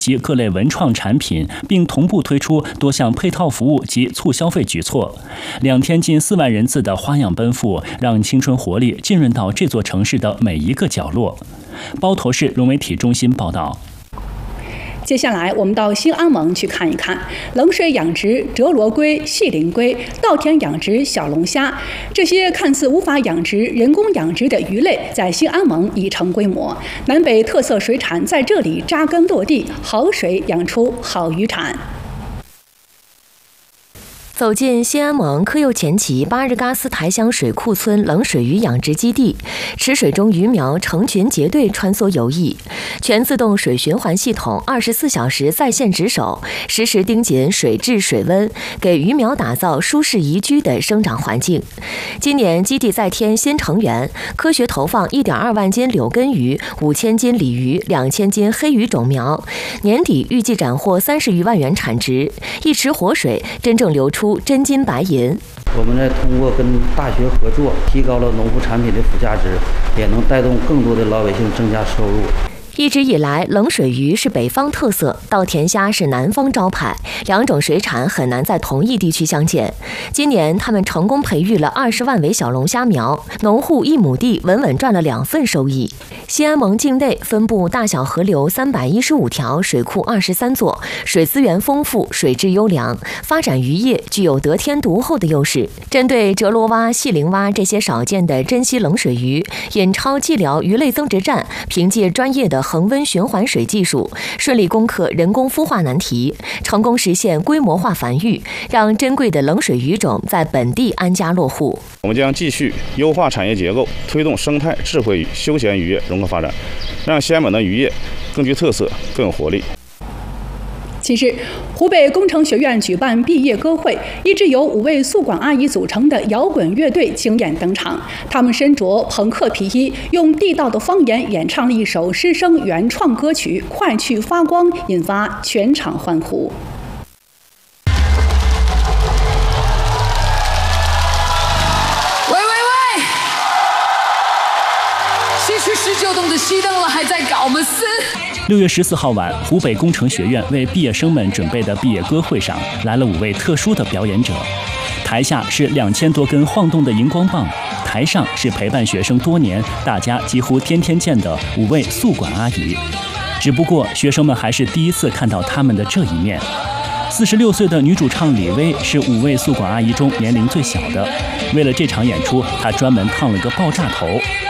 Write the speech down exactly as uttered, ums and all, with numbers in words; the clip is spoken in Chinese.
及各类文创产品，并同步推出多项配套服务及促消费举措。两天近四万人次的花样奔赴，让青春活力浸润到这座城市的每一个角落。包头市融媒体中心报道。 接下来，我们到新安盟去看一看冷水养殖折罗龟、细鳞龟，稻田养殖小龙虾，这些看似无法养殖、人工养殖的鱼类，在新安盟已成规模。南北特色水产在这里扎根落地，好水养出好渔产。 走进新安盟科右前旗巴日嘎斯台乡水库村冷水鱼养殖基地，池水中鱼苗成群结队穿梭游弋，全自动水循环系统二十四小时在线值守，实时盯紧水质水温，给鱼苗打造舒适宜居的生长环境。今年基地再添新成员，科学投放一点二万斤柳根鱼、五千斤鲤鱼、两千斤黑鱼种苗，年底预计斩获三十余万元产值，一池活水真正流出真金白银。 我们呢通过跟大学合作，提高了农副产品的附加值，也能带动更多的老百姓增加收入。 一直以来，冷水鱼是北方特色，稻田虾是南方招牌，两种水产很难在同一地区相见。今年，他们成功培育了二十万尾小龙虾苗，农户一亩地稳稳赚了两份收益。新安盟境内分布大小河流三百一十五条，水库二十三座，水资源丰富，水质优良，发展渔业具有得天独厚的优势。针对折罗蛙、细鳞蛙这些少见的珍稀冷水鱼，引超蓟寮鱼类增值站凭借专业的恒温循环水技术，顺利攻克人工孵化难题，成功实现规模化繁育，让珍贵的冷水鱼种在本地安家落户。 我们将继续优化产业结构，推动生态智慧休闲渔业融合发展，让西安盟的渔业更具特色、更有活力。 近日，湖北工程学院举办毕业歌会，一支由五位宿管阿姨组成的摇滚乐队惊艳登场。他们身着朋克皮衣，用地道的方言演唱了一首师生原创歌曲《快去发光》，引发全场欢呼。 喂喂喂！西区十九栋的熄灯了，还在搞么事？ 六月十四号晚，湖北工程学院为毕业生们准备的毕业歌会上，来了五位特殊的表演者。台下是两千多根晃动的荧光棒，台上是陪伴学生多年、大家几乎天天见的五位宿管阿姨。只不过，学生们还是第一次看到他们的这一面。四十六岁的女主唱李薇是五位宿管阿姨中年龄最小的。为了这场演出，她专门烫了个爆炸头。